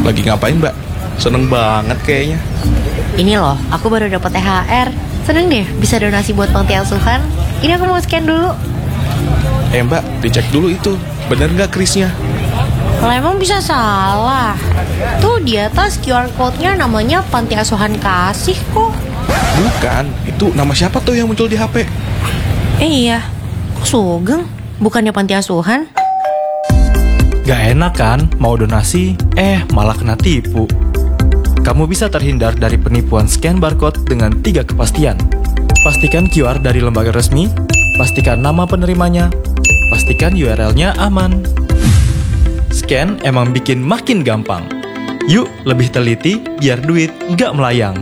Lagi ngapain, Mbak? Seneng banget kayaknya. Ini loh, aku baru dapat THR. Seneng deh bisa donasi buat panti asuhan. Ini aku mau scan dulu. Mbak, dicek dulu itu. Bener nggak krisnya? Lah emang bisa salah. Tuh di atas QR code-nya namanya Panti Asuhan Kasih kok. Bukan, itu nama siapa tuh yang muncul di HP? Iya, kok Sugeng? Bukannya panti asuhan? Gak enak kan mau donasi, malah kena tipu. Kamu bisa terhindar dari penipuan scan barcode dengan 3 kepastian. Pastikan QR dari lembaga resmi, pastikan nama penerimanya, pastikan URL-nya aman. Scan emang bikin makin gampang. Yuk lebih teliti biar duit gak melayang.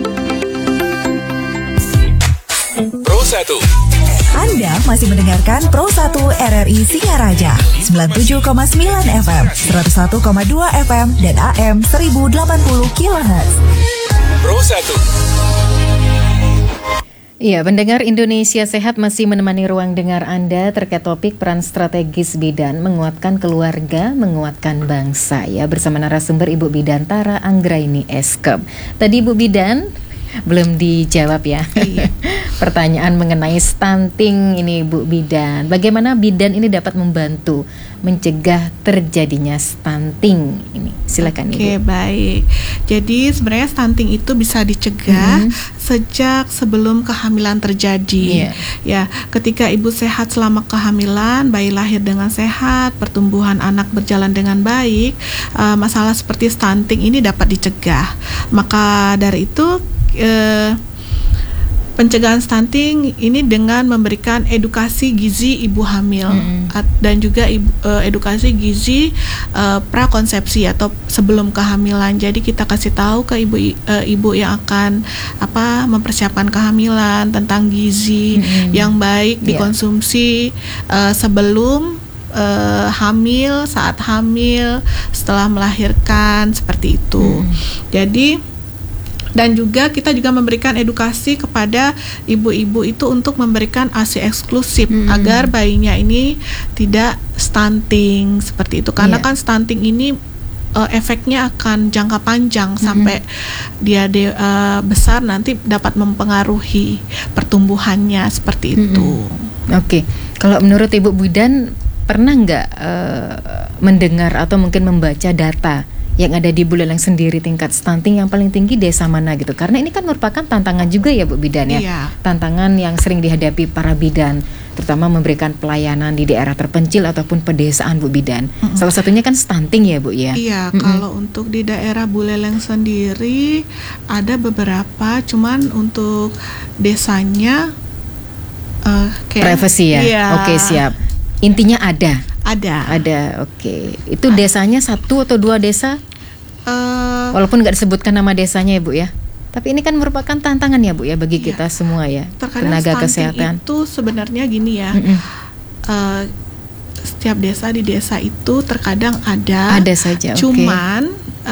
Pro 1. Anda masih mendengarkan Pro 1 RRI Singaraja 97,9 FM, 101,2 FM, dan AM 1080 kHz. Pro 1. Iya, pendengar Indonesia Sehat masih menemani ruang dengar Anda terkait topik peran strategis bidan menguatkan keluarga, menguatkan bangsa. Ya, bersama narasumber Ibu Bidan Tara Anggraini Eskep. Tadi Ibu Bidan belum dijawab ya. Iya. Pertanyaan mengenai stunting ini Bu Bidan. Bagaimana bidan ini dapat membantu mencegah terjadinya stunting ini? Silakan Ibu. Oke, baik. Jadi sebenarnya stunting itu bisa dicegah sejak sebelum kehamilan terjadi. Ya, ketika ibu sehat selama kehamilan, bayi lahir dengan sehat, pertumbuhan anak berjalan dengan baik, masalah seperti stunting ini dapat dicegah. Maka dari itu pencegahan stunting ini dengan memberikan edukasi gizi ibu hamil dan juga edukasi gizi prakonsepsi atau sebelum kehamilan. Jadi kita kasih tahu ke ibu yang akan mempersiapkan kehamilan tentang gizi yang baik dikonsumsi sebelum hamil, saat hamil, setelah melahirkan, seperti itu. Jadi dan juga kita juga memberikan edukasi kepada ibu-ibu itu untuk memberikan ASI eksklusif agar bayinya ini tidak stunting seperti itu. Karena kan stunting ini efeknya akan jangka panjang sampai dia besar, nanti dapat mempengaruhi pertumbuhannya seperti itu. Oke, kalau menurut Ibu Bidan pernah nggak mendengar atau mungkin membaca data yang ada di Buleleng sendiri tingkat stunting yang paling tinggi desa mana gitu? Karena ini kan merupakan tantangan juga ya Bu Bidan ya. Tantangan yang sering dihadapi para bidan, terutama memberikan pelayanan di daerah terpencil ataupun pedesaan Bu Bidan. Salah satunya kan stunting ya Bu ya. Iya, kalau untuk di daerah Buleleng sendiri ada beberapa, cuman untuk desanya privasi ya. Iya. Oke, siap. Intinya ada, oke. Itu desanya 1 atau 2 desa? Walaupun nggak disebutkan nama desanya ya Bu ya. Tapi ini kan merupakan tantangan ya Bu ya bagi kita semua ya. Terkadang tenaga kesehatan itu sebenarnya gini ya. Setiap desa di desa itu terkadang ada saja. Cuman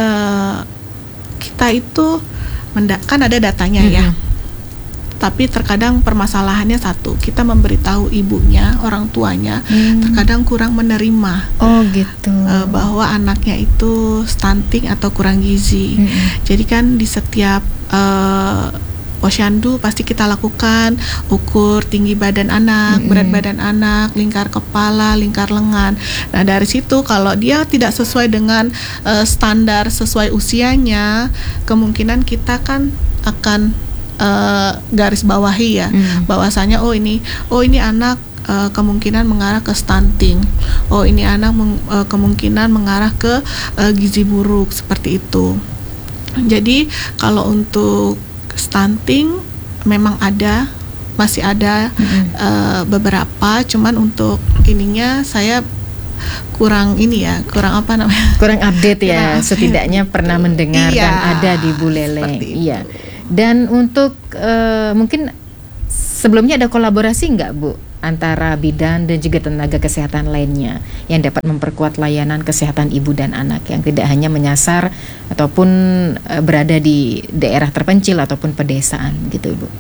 kita itu kan ada datanya ya. Tapi terkadang permasalahannya satu, kita memberitahu ibunya, orang tuanya, terkadang kurang menerima bahwa anaknya itu stunting atau kurang gizi. Jadi kan di setiap posyandu pasti kita lakukan ukur tinggi badan anak, berat badan anak, lingkar kepala, lingkar lengan. Nah dari situ kalau dia tidak sesuai dengan standar sesuai usianya, kemungkinan kita kan akan garis bawahi ya, bahwasanya ini anak kemungkinan mengarah ke stunting, ini anak kemungkinan mengarah ke gizi buruk, seperti itu. Jadi kalau untuk stunting memang masih ada beberapa, cuman untuk ininya saya kurang update ya. Setidaknya pernah mendengar dan ada di Buleleng. Iya. Dan untuk mungkin sebelumnya ada kolaborasi nggak Bu antara bidan dan juga tenaga kesehatan lainnya yang dapat memperkuat layanan kesehatan ibu dan anak yang tidak hanya menyasar ataupun berada di daerah terpencil ataupun pedesaan gitu Ibu?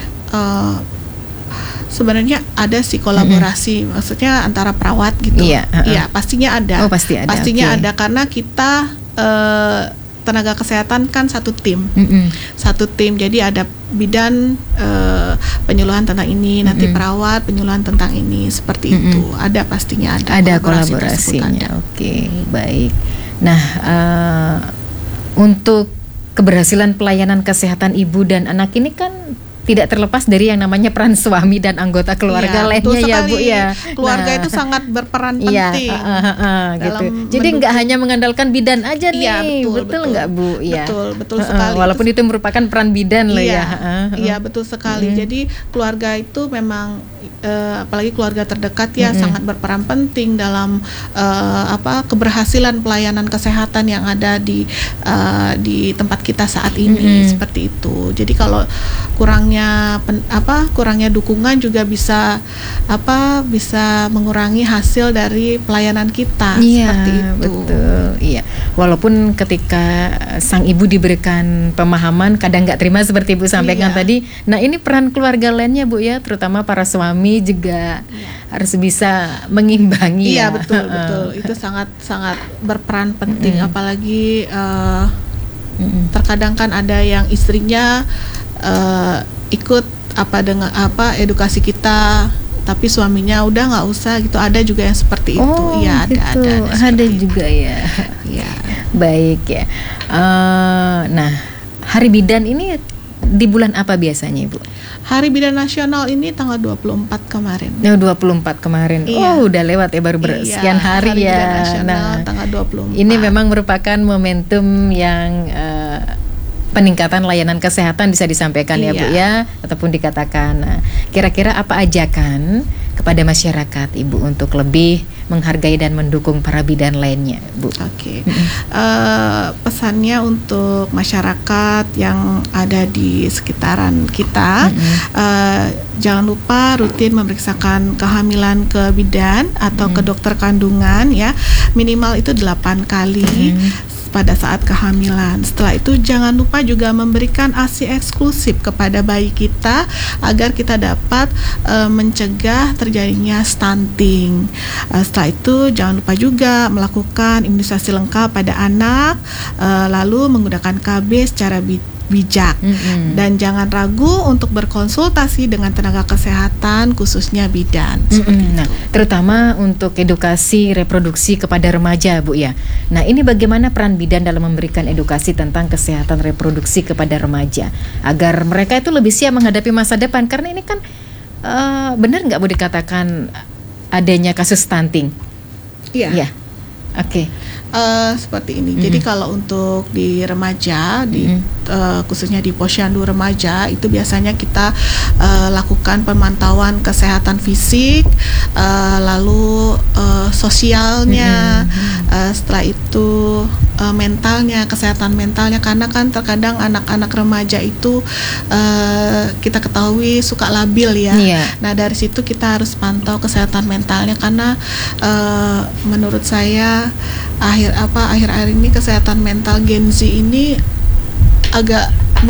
Sebenarnya ada sih kolaborasi, maksudnya antara perawat gitu. Iya, pastinya ada. Oh, pasti ada. Pastinya ada karena kita tenaga kesehatan kan satu tim. Mm-mm. Satu tim, jadi ada bidan penyuluhan tentang ini, nanti perawat penyuluhan tentang ini, seperti itu. Ada pastinya Ada kolaborasi tersebut kolaborasinya. ada. Oke, baik. Nah, untuk keberhasilan pelayanan kesehatan ibu dan anak ini kan tidak terlepas dari yang namanya peran suami dan anggota keluarga Iya, betul lainnya ya Bu sekali. ya. Keluarga Nah, itu sangat berperan iya, penting. gitu. dalam Jadi nggak mendukung. hanya mengandalkan bidan aja Iya, nih, betul nggak Bu? Ya. Betul sekali. Walaupun itu merupakan peran bidan loh Iya, ya. iya betul sekali. Jadi keluarga itu memang apalagi keluarga terdekat ya sangat berperan penting dalam keberhasilan pelayanan kesehatan yang ada di tempat kita saat ini, seperti itu. Jadi kalau kurangnya dukungan juga bisa mengurangi hasil dari pelayanan kita, seperti itu. Betul. Iya. Walaupun ketika sang ibu diberikan pemahaman kadang nggak terima seperti Ibu sampaikan Iya. tadi. Nah, ini peran keluarga lainnya Bu ya, terutama para suami juga harus bisa mengimbangi Iya, ya. betul. Itu sangat berperan penting, apalagi terkadang kan ada yang istrinya ikut edukasi kita, tapi suaminya udah nggak usah gitu. Ada juga yang seperti itu. Oh, Iya, gitu. ada Ada seperti itu. juga ya. Iya. Baik ya. Nah, Hari Bidan ini di bulan apa biasanya Ibu? Hari Bidan Nasional ini tanggal 24 kemarin. 24 kemarin. Iya. Oh, udah lewat ya, baru sekian hari Hari ya. Bidan Nasional Nah, tanggal 24. ini memang merupakan momentum yang peningkatan layanan kesehatan bisa disampaikan ya Bu ya, ataupun dikatakan. Nah, kira-kira apa ajakan kepada masyarakat Ibu untuk lebih menghargai dan mendukung para bidan lainnya, Bu? Oke. Pesannya untuk masyarakat yang ada di sekitaran kita, jangan lupa rutin memeriksakan kehamilan ke bidan atau ke dokter kandungan ya, minimal itu 8 kali pada saat kehamilan. Setelah itu jangan lupa juga memberikan ASI eksklusif kepada bayi kita agar kita dapat mencegah terjadinya stunting. Setelah itu jangan lupa juga melakukan imunisasi lengkap pada anak, lalu menggunakan KB secara bijak, dan jangan ragu untuk berkonsultasi dengan tenaga kesehatan khususnya bidan. Nah, terutama untuk edukasi reproduksi kepada remaja Bu ya. Nah, ini bagaimana peran bidan dalam memberikan edukasi tentang kesehatan reproduksi kepada remaja agar mereka itu lebih siap menghadapi masa depan, karena ini kan benar nggak Bu dikatakan adanya kasus stunting? Iya. Ya. Oke. Seperti ini. Jadi kalau untuk di remaja, khususnya di posyandu remaja, itu biasanya kita lakukan pemantauan kesehatan fisik, lalu sosialnya, setelah itu mentalnya, kesehatan mentalnya, karena kan terkadang anak-anak remaja itu kita ketahui suka labil ya. Nah, dari situ kita harus pantau kesehatan mentalnya, karena menurut saya akhir-akhir ini kesehatan mental Gen Z ini agak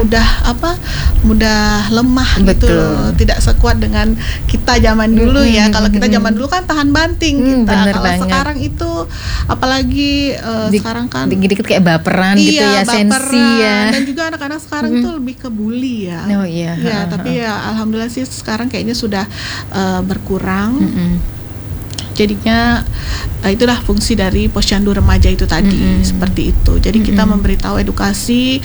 mudah lemah. Betul. Gitu loh. Tidak sekuat dengan kita zaman dulu ya. Kalau kita zaman dulu kan tahan banting kita. Kalau banget. sekarang itu apalagi sekarang kan dikit-dikit kayak baperan gitu ya, sensi ya. Dan juga anak-anak sekarang itu lebih ke bully ya. Oh iya. Ya, tapi ya alhamdulillah sih sekarang kayaknya sudah berkurang. Jadinya itulah fungsi dari posyandu remaja itu tadi, seperti itu. Jadi kita memberitahu edukasi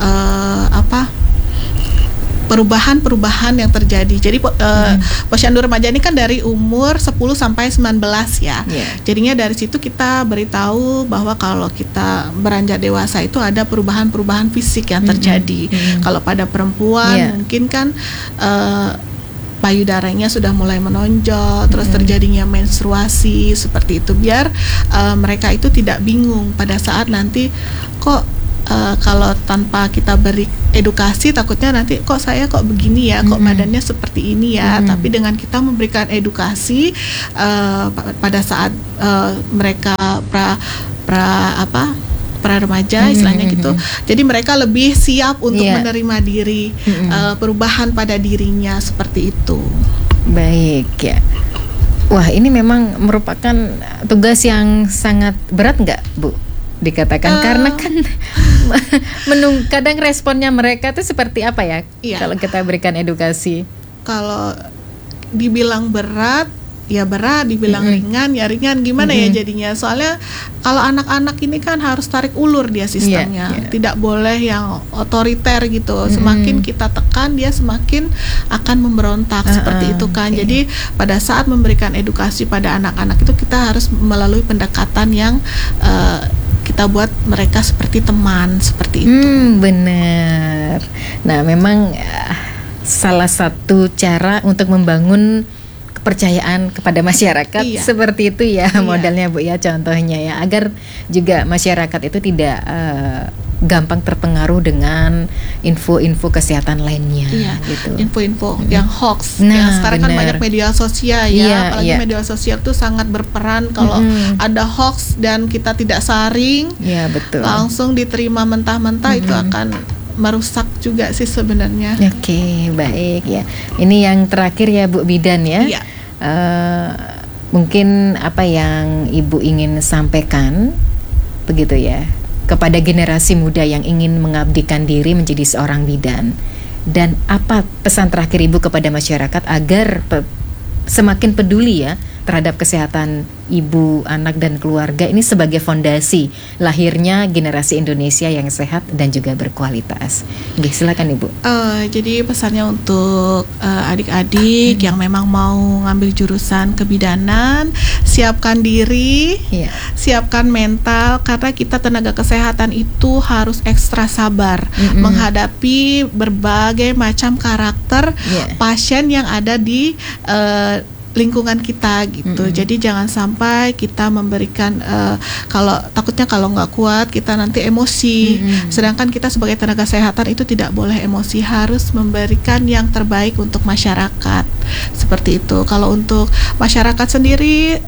perubahan-perubahan yang terjadi. Jadi posyandu remaja ini kan dari umur 10 sampai 19 ya. Jadinya dari situ kita beritahu bahwa kalau kita beranjak dewasa itu ada perubahan-perubahan fisik yang terjadi. Kalau pada perempuan mungkin kan payudaranya sudah mulai menonjol, terus terjadinya menstruasi, seperti itu, biar mereka itu tidak bingung pada saat nanti kok kalau tanpa kita beri edukasi takutnya nanti kok saya kok begini ya, kok badannya seperti ini ya. Tapi dengan kita memberikan edukasi pada saat mereka pra remaja istilahnya gitu. Jadi mereka lebih siap untuk menerima diri, perubahan pada dirinya, seperti itu. Baik ya. Wah, ini memang merupakan tugas yang sangat berat nggak Bu? dikatakan karena kan kadang responnya mereka tuh seperti apa ya? Iya. Kalau kita berikan edukasi. Kalau dibilang berat, ya berat, dibilang ringan, ya ringan. Gimana ya jadinya? Soalnya kalau anak-anak ini kan harus tarik ulur dia sistemnya. Tidak boleh yang otoriter gitu. Semakin kita tekan, dia semakin akan memberontak seperti itu kan. Jadi pada saat memberikan edukasi pada anak-anak itu kita harus melalui pendekatan yang kita buat mereka seperti teman, seperti itu. Benar. Nah, memang salah satu cara untuk membangun kepercayaan kepada masyarakat seperti itu ya modelnya Bu ya, contohnya ya, agar juga masyarakat itu tidak gampang terpengaruh dengan info-info kesehatan lainnya gitu. Info-info yang hoax yang sekarang kan banyak media sosial ya, apalagi media sosial tuh sangat berperan kalau ada hoax dan kita tidak saring, betul. langsung diterima mentah-mentah itu akan merusak juga sih sebenarnya. Oke, baik ya. Ini yang terakhir ya Bu Bidan ya. Iya. Mungkin apa yang Ibu ingin sampaikan begitu ya kepada generasi muda yang ingin mengabdikan diri menjadi seorang bidan, dan apa pesan terakhir Ibu kepada masyarakat agar semakin peduli ya terhadap kesehatan ibu, anak, dan keluarga ini sebagai fondasi lahirnya generasi Indonesia yang sehat dan juga berkualitas. Oke, silakan Ibu. Jadi pesannya untuk adik-adik yang memang mau ngambil jurusan kebidanan, siapkan diri, siapkan mental, karena kita tenaga kesehatan itu harus ekstra sabar menghadapi berbagai macam karakter pasien yang ada di lingkungan kita gitu. Jadi jangan sampai kita memberikan kalau takutnya kalau nggak kuat kita nanti emosi. Sedangkan kita sebagai tenaga kesehatan itu tidak boleh emosi, harus memberikan yang terbaik untuk masyarakat. Seperti itu. Kalau untuk masyarakat sendiri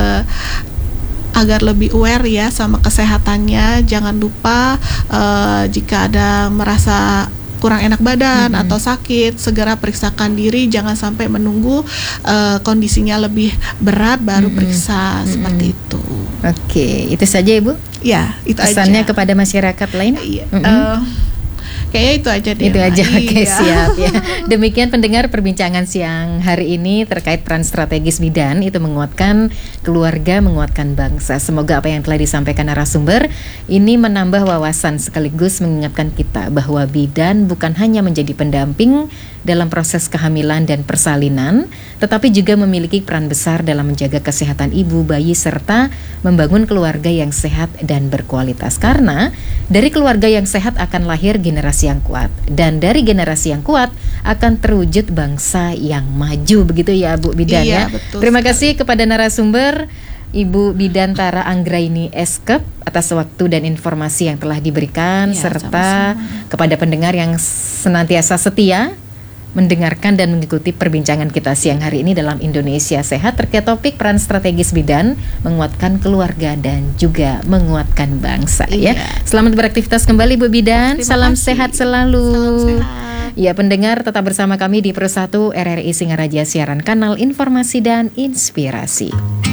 agar lebih aware ya sama kesehatannya, jangan lupa jika ada merasa kurang enak badan atau sakit, segera periksakan diri, jangan sampai menunggu kondisinya lebih berat baru periksa, seperti itu. Oke, itu saja Ibu? Ya, itu pesannya aja. Kepada masyarakat lain? Iya. Kayaknya itu aja deh. Itu aja, oke, siap ya. Demikian pendengar perbincangan siang hari ini terkait peran strategis bidan itu menguatkan keluarga, menguatkan bangsa. Semoga apa yang telah disampaikan narasumber ini menambah wawasan sekaligus mengingatkan kita bahwa bidan bukan hanya menjadi pendamping dalam proses kehamilan dan persalinan, tetapi juga memiliki peran besar dalam menjaga kesehatan ibu, bayi, serta membangun keluarga yang sehat dan berkualitas. Karena dari keluarga yang sehat akan lahir generasi yang kuat, dan dari generasi yang kuat akan terwujud bangsa yang maju, begitu ya Bu Bidan ya. Terima kasih kepada narasumber Ibu Bidan Tara Anggraini Eskep atas waktu dan informasi yang telah diberikan, serta kepada pendengar yang senantiasa setia mendengarkan dan mengikuti perbincangan kita siang hari ini dalam Indonesia Sehat terkait topik peran strategis bidan menguatkan keluarga dan juga menguatkan bangsa ya. Selamat beraktivitas kembali Bu Bidan. Salam sehat selalu. Salam sehat. Ya, pendengar tetap bersama kami di Pro 1 RRI Singaraja, siaran kanal informasi dan inspirasi.